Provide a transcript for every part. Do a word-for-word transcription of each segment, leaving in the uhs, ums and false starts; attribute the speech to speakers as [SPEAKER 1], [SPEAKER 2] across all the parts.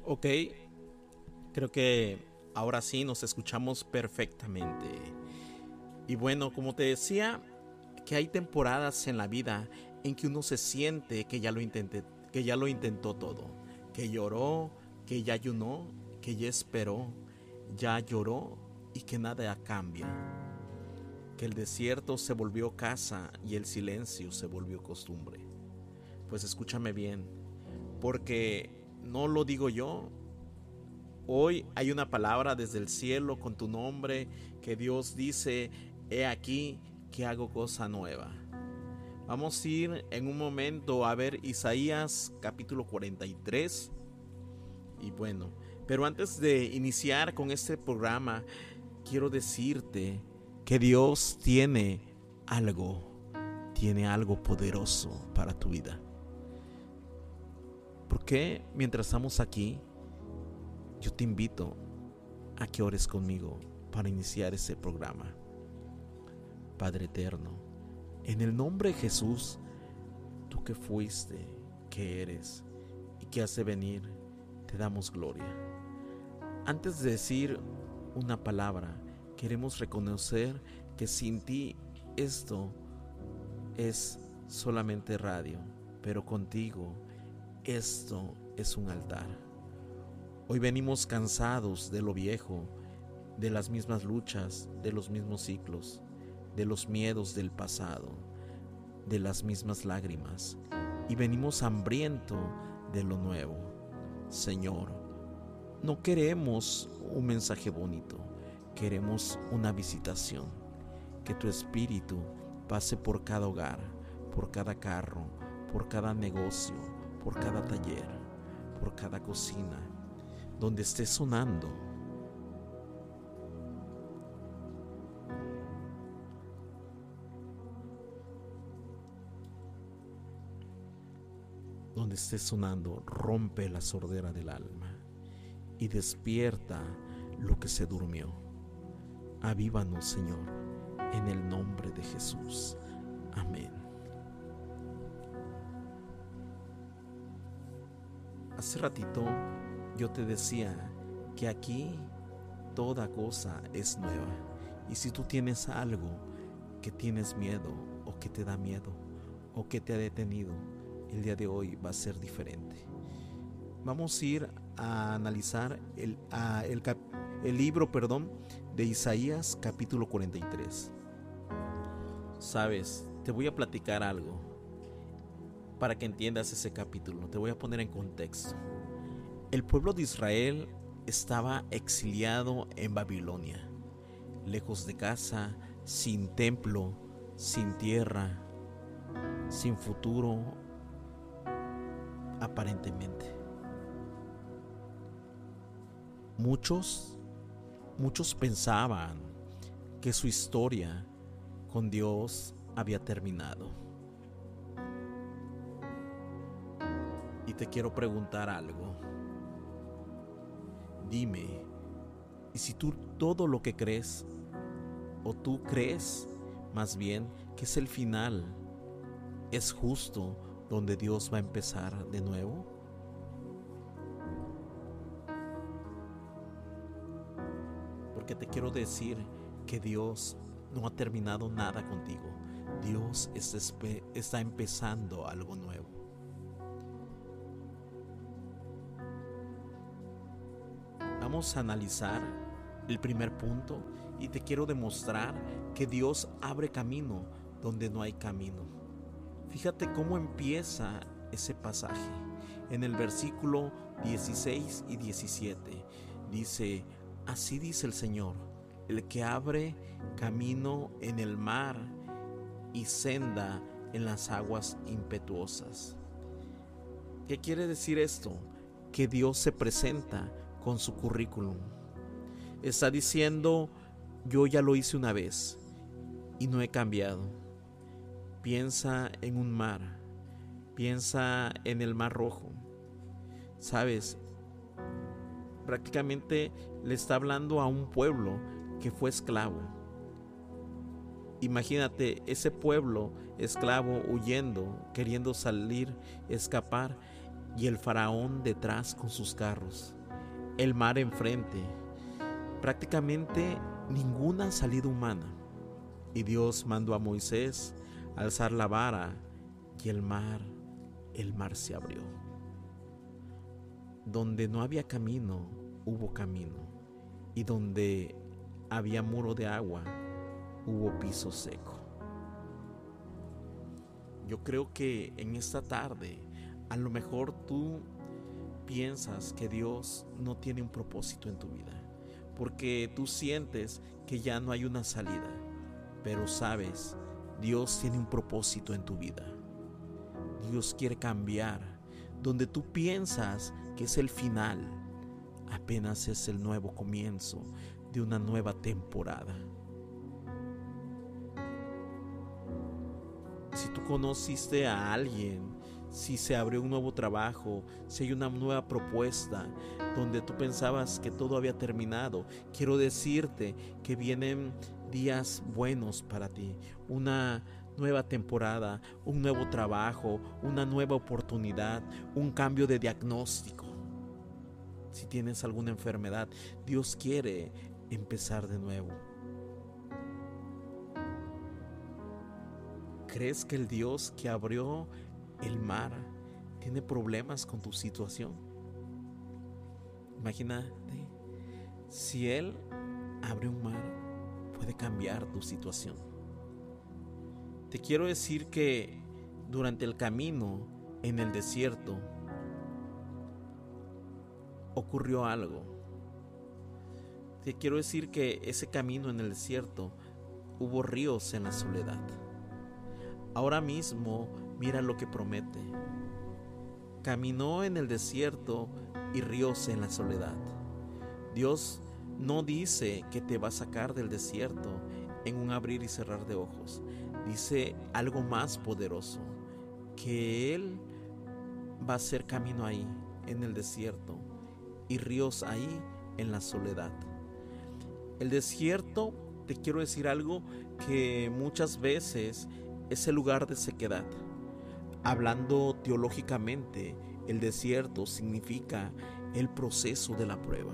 [SPEAKER 1] Ok, creo que ahora sí nos escuchamos perfectamente. Y bueno, como te decía, que hay temporadas en la vida en que uno se siente que ya lo intenté, que ya lo intentó todo, que lloró, que ya ayunó, que ya esperó, ya lloró y que nada cambia, que el desierto se volvió casa y el silencio se volvió costumbre. Pues escúchame bien, porque no lo digo yo. Hoy hay una palabra desde el cielo con tu nombre que Dios dice: he aquí que hago cosa nueva. Vamos a ir en un momento a ver Isaías capítulo cuarenta y tres. Y bueno, pero antes de iniciar con este programa, quiero decirte que Dios tiene algo, tiene algo poderoso para tu vida. ¿Por qué mientras estamos aquí, yo te invito a que ores conmigo para iniciar ese programa? Padre eterno, en el nombre de Jesús, tú que fuiste, que eres y que has de venir, te damos gloria. Antes de decir una palabra, queremos reconocer que sin ti esto es solamente radio, pero contigo esto es un altar. Hoy venimos cansados de lo viejo, de las mismas luchas, de los mismos ciclos, de los miedos del pasado, de las mismas lágrimas, y venimos hambriento de lo nuevo. Señor, no queremos un mensaje bonito, queremos una visitación, que tu espíritu pase por cada hogar, por cada carro, por cada negocio, por cada taller, por cada cocina, donde esté sonando donde esté sonando, rompe la sordera del alma y despierta lo que se durmió. Avívanos, Señor, en el nombre de Jesús. Amén. Hace ratito yo te decía que aquí toda cosa es nueva. Y si tú tienes algo que tienes miedo o que te da miedo o que te ha detenido, el día de hoy va a ser diferente. Vamos a ir a analizar el, a, el, cap, el libro perdón, de Isaías capítulo cuarenta y tres. Sabes, te voy a platicar algo para que entiendas ese capítulo. Te voy a poner en contexto. El pueblo de Israel estaba exiliado en Babilonia, lejos de casa, sin templo, sin tierra, sin futuro aparentemente. Muchos, muchos pensaban que su historia con Dios había terminado. Y te quiero preguntar algo. Dime, ¿y si tú todo lo que crees, o tú crees más bien que es el final, es justo donde Dios va a empezar de nuevo? Porque te quiero decir que Dios no ha terminado nada contigo. Dios está empezando algo nuevo. Vamos a analizar el primer punto y te quiero demostrar que Dios abre camino donde no hay camino. Fíjate cómo empieza ese pasaje. En el versículo dieciséis y diecisiete dice: así dice el Señor, el que abre camino en el mar y senda en las aguas impetuosas. ¿Qué quiere decir esto? Que Dios se presenta con su currículum. Está diciendo: yo ya lo hice una vez y no he cambiado. Piensa en un mar, piensa en el Mar Rojo. Sabes, prácticamente le está hablando a un pueblo que fue esclavo. Imagínate ese pueblo esclavo huyendo, queriendo salir, escapar, y el faraón detrás con sus carros. el mar enfrente, prácticamente ninguna salida humana. Y Dios mandó a Moisés a alzar la vara y el mar, el mar se abrió. Donde no había camino, hubo camino. Y donde había muro de agua, hubo piso seco. Yo creo que en esta tarde, a lo mejor tú piensas que Dios no tiene un propósito en tu vida, porque tú sientes que ya no hay una salida, pero sabes, Dios tiene un propósito en tu vida. Dios quiere cambiar. Donde tú piensas que es el final, apenas es el nuevo comienzo de una nueva temporada. Si tú conociste a alguien, si se abrió un nuevo trabajo, si hay una nueva propuesta donde tú pensabas que todo había terminado, quiero decirte que vienen días buenos para ti, una nueva temporada, un nuevo trabajo, una nueva oportunidad, un cambio de diagnóstico. Si tienes alguna enfermedad, Dios quiere empezar de nuevo. ¿Crees que el Dios que abrió el mar tiene problemas con tu situación? Imagínate, si Él abre un mar, puede cambiar tu situación. Te quiero decir que durante el camino en el desierto ocurrió algo. Te quiero decir que ese camino en el desierto hubo ríos en la soledad. Ahora mismo mira lo que promete. Caminó en el desierto y ríos en la soledad. Dios no dice que te va a sacar del desierto en un abrir y cerrar de ojos. Dice algo más poderoso, que Él va a hacer camino ahí en el desierto y ríos ahí en la soledad. El desierto, te quiero decir algo, que muchas veces es el lugar de sequedad. Hablando teológicamente, el desierto significa el proceso de la prueba.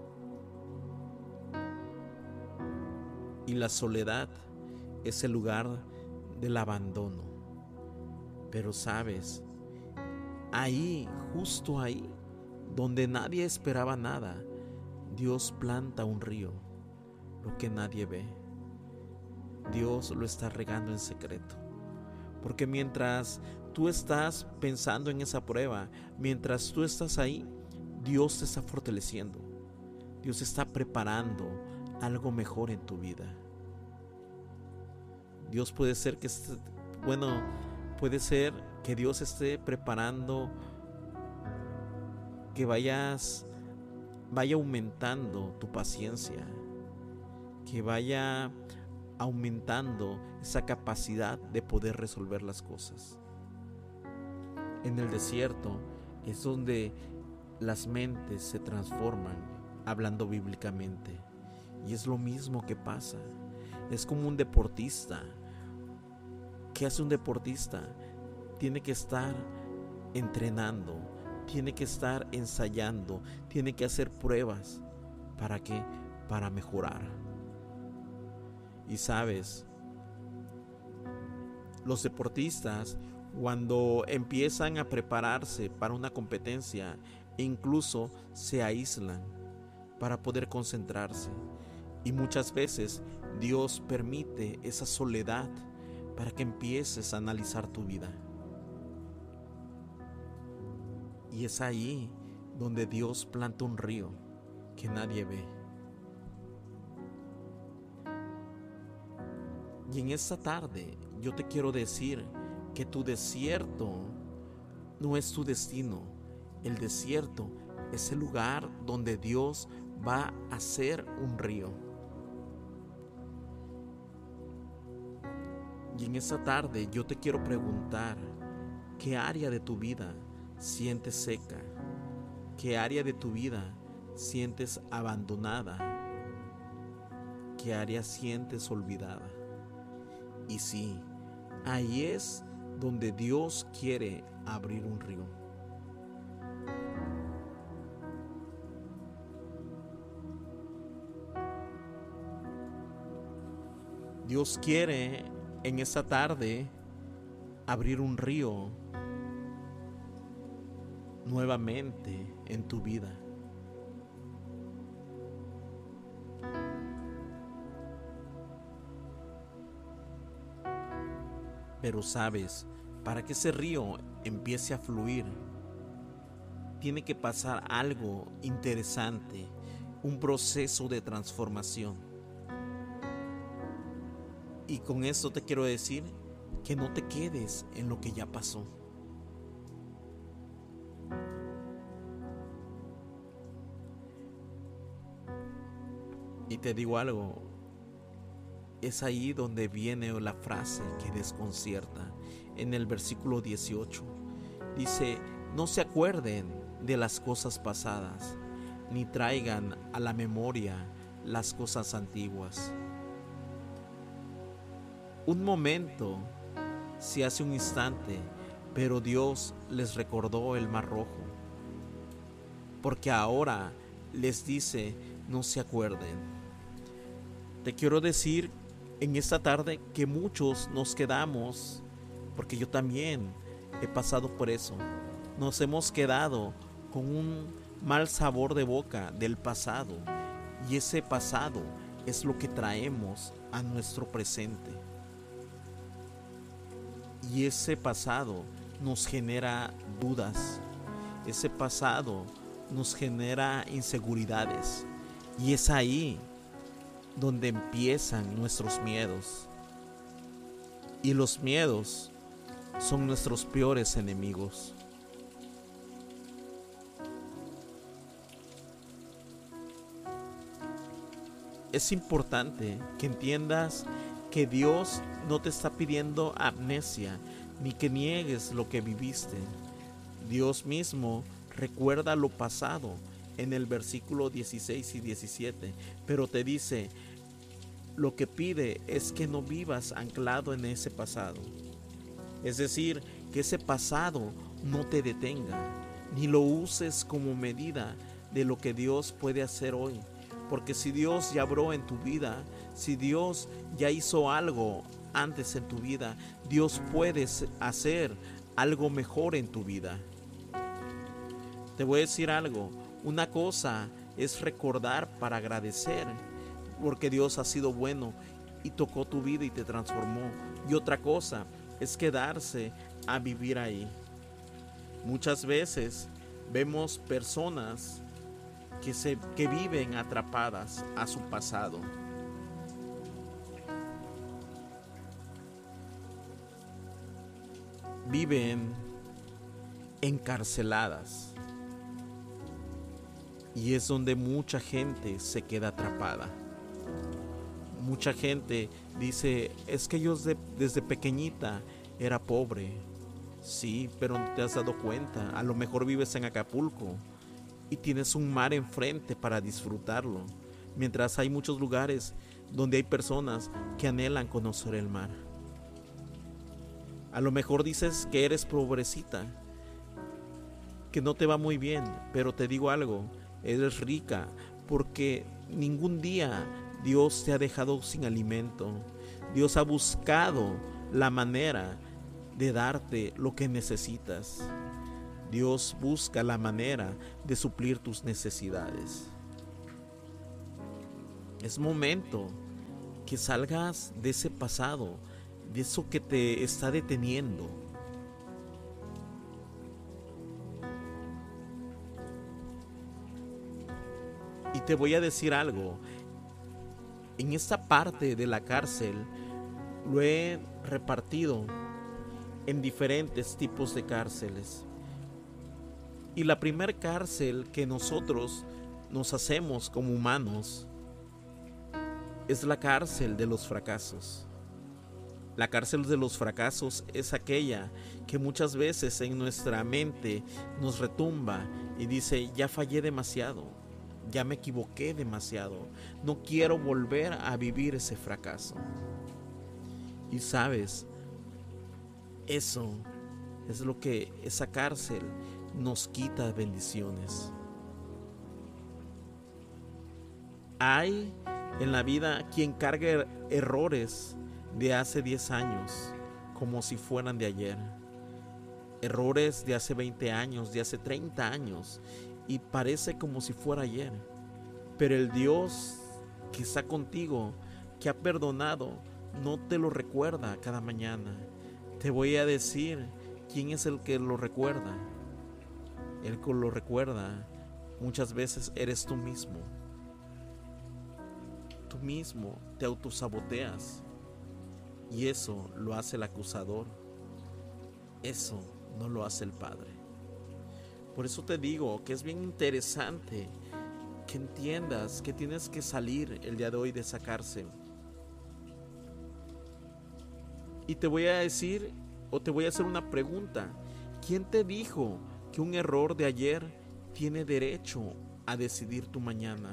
[SPEAKER 1] Y la soledad es el lugar del abandono. Pero sabes, ahí, justo ahí, donde nadie esperaba nada, Dios planta un río, lo que nadie ve. Dios lo está regando en secreto. Porque mientras tú estás pensando en esa prueba, mientras tú estás ahí, Dios te está fortaleciendo. Dios está preparando algo mejor en tu vida. Dios puede ser que esté, bueno, puede ser que Dios esté preparando que vayas, vaya aumentando tu paciencia, que vaya aumentando esa capacidad de poder resolver las cosas. En el desierto es donde las mentes se transforman, hablando bíblicamente. Y es lo mismo que pasa. Es como un deportista. ¿Qué hace un deportista? Tiene que estar entrenando, tiene que estar ensayando, tiene que hacer pruebas. ¿Para qué? Para mejorar. Y sabes, los deportistas, cuando empiezan a prepararse para una competencia, incluso se aíslan para poder concentrarse. Y muchas veces Dios permite esa soledad para que empieces a analizar tu vida. Y es ahí donde Dios planta un río que nadie ve. Y en esta tarde yo te quiero decir que tu desierto no es tu destino. El desierto es el lugar donde Dios va a hacer un río. Y en esta tarde yo te quiero preguntar, ¿qué área de tu vida sientes seca? ¿Qué área de tu vida sientes abandonada? ¿Qué área sientes olvidada? Y sí, ahí es donde Dios quiere abrir un río. Dios quiere en esta tarde abrir un río nuevamente en tu vida. Pero sabes, para que ese río empiece a fluir, tiene que pasar algo interesante, un proceso de transformación. Y con esto te quiero decir que no te quedes en lo que ya pasó. Y te digo algo, es ahí donde viene la frase que desconcierta. En el versículo dieciocho dice: no se acuerden de las cosas pasadas, ni traigan a la memoria las cosas antiguas. Un momento, si hace un instante, pero Dios les recordó el Mar Rojo, porque ahora les dice: no se acuerden. Te quiero decir en esta tarde que muchos nos quedamos, porque yo también he pasado por eso, nos hemos quedado con un mal sabor de boca del pasado, y ese pasado es lo que traemos a nuestro presente, y ese pasado nos genera dudas, ese pasado nos genera inseguridades, y es ahí donde empiezan nuestros miedos. Y los miedos son nuestros peores enemigos. Es importante que entiendas que Dios no te está pidiendo amnesia, ni que niegues lo que viviste. Dios mismo recuerda lo pasado en el versículo dieciséis y diecisiete, pero te dice, lo que pide es que no vivas anclado en ese pasado. Es decir, que ese pasado no te detenga, ni lo uses como medida de lo que Dios puede hacer hoy. Porque si Dios ya obró en tu vida, si Dios ya hizo algo antes en tu vida, Dios puede hacer algo mejor en tu vida. Te voy a decir algo, una cosa es recordar para agradecer, porque Dios ha sido bueno y tocó tu vida y te transformó. Y otra cosa es quedarse a vivir ahí. Muchas veces vemos personas que, se, que viven atrapadas a su pasado. Viven encarceladas. Y es donde mucha gente se queda atrapada. Mucha gente dice, es que yo desde, desde pequeñita era pobre. Sí, pero no te has dado cuenta. A lo mejor vives en Acapulco y tienes un mar enfrente para disfrutarlo. Mientras hay muchos lugares donde hay personas que anhelan conocer el mar. A lo mejor dices que eres pobrecita, que no te va muy bien, pero te digo algo, eres rica, porque ningún día Dios te ha dejado sin alimento. Dios ha buscado la manera de darte lo que necesitas. Dios busca la manera de suplir tus necesidades. Es momento que salgas de ese pasado, de eso que te está deteniendo. Y te voy a decir algo, en esta parte de la cárcel lo he repartido en diferentes tipos de cárceles. Y la primera cárcel que nosotros nos hacemos como humanos es la cárcel de los fracasos. La cárcel de los fracasos es aquella que muchas veces en nuestra mente nos retumba y dice, ya fallé demasiado, ya me equivoqué demasiado, no quiero volver a vivir ese fracaso. Y sabes, eso es lo que esa cárcel nos quita bendiciones. Hay en la vida quien carga errores de hace diez años como si fueran de ayer. Errores de hace veinte años, de hace treinta años, y parece como si fuera ayer. Pero el Dios que está contigo, que ha perdonado, no te lo recuerda cada mañana. Te voy a decir quién es el que lo recuerda. El que lo recuerda muchas veces eres tú mismo. Tú mismo te autosaboteas, y eso lo hace el acusador. Eso no lo hace el Padre. Por eso te digo que es bien interesante que entiendas que tienes que salir el día de hoy de esa cárcel. Y te voy a decir, o te voy a hacer una pregunta. ¿Quién te dijo que un error de ayer tiene derecho a decidir tu mañana?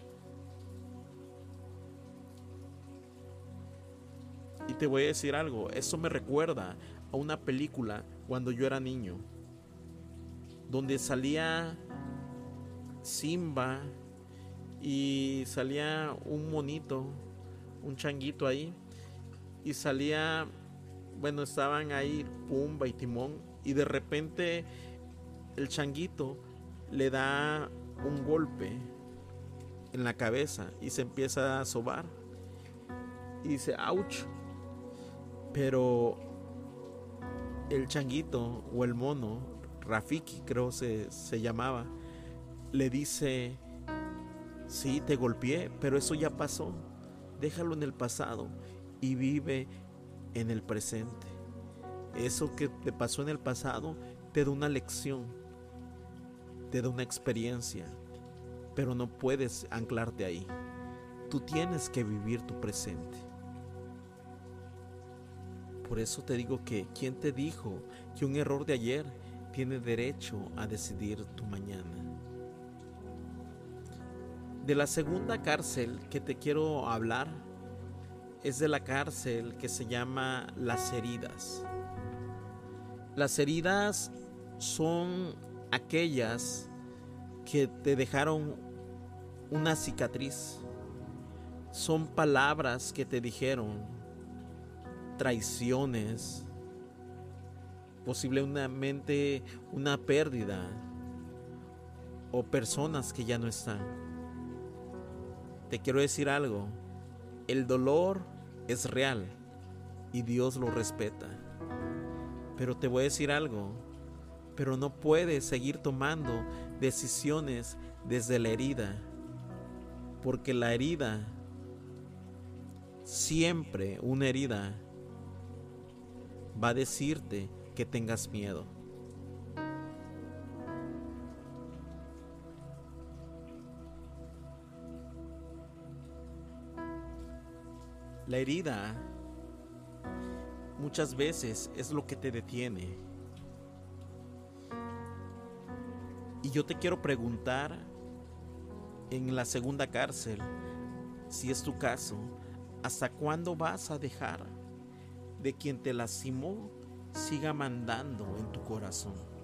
[SPEAKER 1] Y te voy a decir algo, eso me recuerda a una película cuando yo era niño, donde salía Simba y salía un monito, un changuito ahí, y salía, bueno, estaban ahí Pumba y Timón, y de repente el changuito le da un golpe en la cabeza y se empieza a sobar y dice ouch. Pero el changuito o el mono, Rafiki creo se, se llamaba, le dice: sí, te golpeé, pero eso ya pasó, déjalo en el pasado y vive en el presente. Eso que te pasó en el pasado te da una lección, te da una experiencia, pero no puedes anclarte ahí. Tú tienes que vivir tu presente. Por eso te digo que ¿quién te dijo que un error de ayer tiene derecho a decidir tu mañana? De la segunda cárcel que te quiero hablar es de la cárcel que se llama las heridas. Las heridas son aquellas que te dejaron una cicatriz. Son palabras que te dijeron, traiciones, posiblemente una pérdida o personas que ya no están. Te quiero decir algo, el dolor es real y Dios lo respeta. Pero te voy a decir algo, pero no puedes seguir tomando decisiones desde la herida, porque la herida, siempre una herida, va a decirte que tengas miedo. La herida muchas veces es lo que te detiene. Y yo te quiero preguntar, en la segunda cárcel, si es tu caso, ¿hasta cuándo vas a dejar de quien te lastimó siga mandando en tu corazón?